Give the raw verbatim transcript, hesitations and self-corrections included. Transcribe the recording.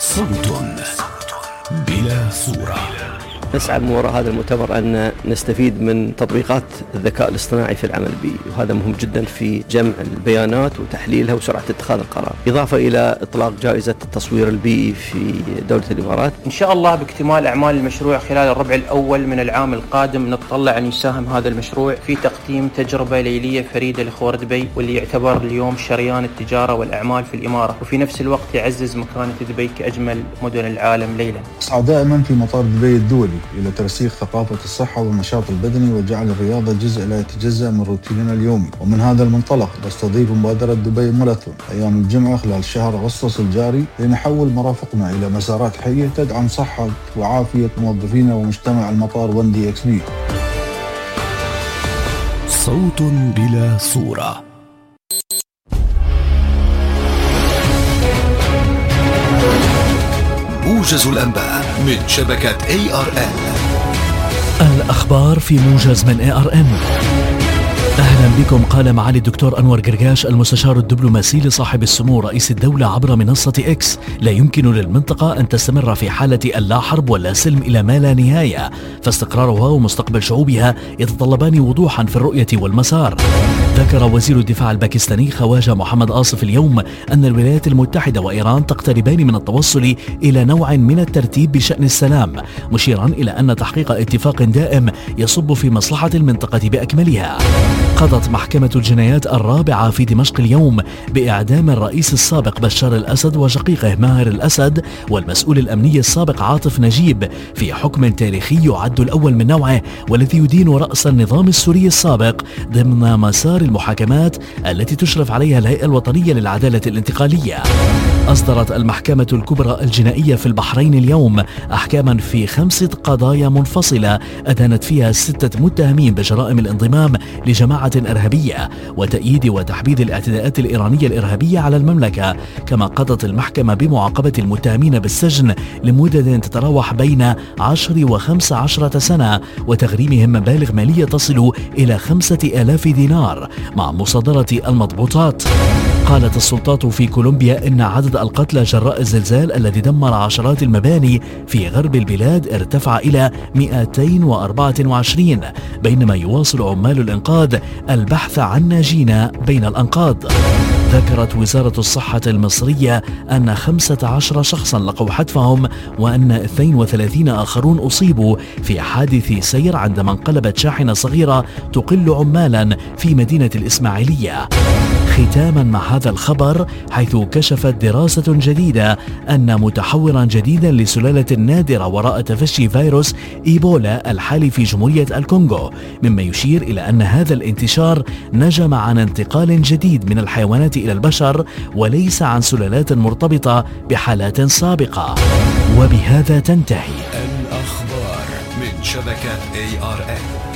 صوت بلا صورة. نسعى من وراء هذا المؤتمر أن نستفيد من تطبيقات الذكاء الاصطناعي في العمل البيئي، وهذا مهم جدا في جمع البيانات وتحليلها وسرعة اتخاذ القرار، إضافة إلى إطلاق جائزة التصوير البيئي في دولة الإمارات. إن شاء الله باكتمال أعمال المشروع خلال الربع الأول من العام القادم نتطلع أن يساهم هذا المشروع في تقديم تجربة ليلية فريدة لخور دبي، واللي يعتبر اليوم شريان التجارة والأعمال في الإمارة، وفي نفس الوقت يعزز مكانة دبي كأجمل مدن العالم ليلا. أسعى دائما في مطار دبي الدولي إلى ترسيخ ثقافة الصحة والنشاط البدني وجعل الرياضة جزء لا يتجزأ من روتيننا اليومي، ومن هذا المنطلق نستضيف مبادرة دبي ماراثون أيام الجمعة خلال شهر أغسطس الجاري لنحول مرافقنا إلى مسارات حية تدعم صحة وعافية موظفينا ومجتمع المطار ون دي إكس بي. صوت بلا صورة. موجز الأنباء من شبكة إيه آر إن. الأخبار في موجز من إيه آر إن. أهلا بكم. قال معالي الدكتور أنور قرقاش المستشار الدبلوماسي لصاحب السمو رئيس الدولة عبر منصة إكس: لا يمكن للمنطقة أن تستمر في حالة اللا حرب ولا سلم إلى ما لا نهاية، فاستقرارها ومستقبل شعوبها يتطلبان وضوحا في الرؤية والمسار. ذكر وزير الدفاع الباكستاني خواجة محمد آصف اليوم أن الولايات المتحدة وإيران تقتربان من التوصل إلى نوع من الترتيب بشأن السلام، مشيرا إلى أن تحقيق اتفاق دائم يصب في مصلحة المنطقة بأكملها. قضت محكمة الجنايات الرابعة في دمشق اليوم بإعدام الرئيس السابق بشار الأسد وشقيقه ماهر الأسد والمسؤول الأمني السابق عاطف نجيب في حكم تاريخي يعد الأول من نوعه، والذي يدين رأس النظام السوري السابق ضمن مسار المحاكمات التي تشرف عليها الهيئة الوطنية للعدالة الانتقالية. أصدرت المحكمة الكبرى الجنائية في البحرين اليوم أحكاما في خمس قضايا منفصلة أدانت فيها ستة متهمين بجرائم الانضمام لجماعة إرهابية وتأييد وتحبيذ الاعتداءات الإيرانية الإرهابية على المملكة. كما قضت المحكمة بمعاقبة المتهمين بالسجن لمدة تتراوح بين عشر وخمس عشرة سنة وتغريمهم مبالغ مالية تصل إلى خمسة آلاف دينار مع مصادرة المضبوطات. قالت السلطات في كولومبيا إن عدد القتلى جراء الزلزال الذي دمر عشرات المباني في غرب البلاد ارتفع إلى مئتين وأربعة وعشرين، بينما يواصل عمال الإنقاذ البحث عن ناجين بين الأنقاض. ذكرت وزارة الصحة المصرية أن خمسة عشر شخصا لقوا حتفهم وأن اثنين وثلاثين آخرون أصيبوا في حادث سير عندما انقلبت شاحنة صغيرة تقل عمالا في مدينة الإسماعيلية. ختاما مع هذا الخبر، حيث كشفت دراسة جديدة أن متحورا جديدا لسلالة نادرة وراء تفشي فيروس إيبولا الحالي في جمهورية الكونغو، مما يشير إلى أن هذا الانتشار نجم عن انتقال جديد من الحيوانات إلى البشر وليس عن سلالات مرتبطة بحالات سابقة. وبهذا تنتهي الأخبار من شبكة إيه آر إن.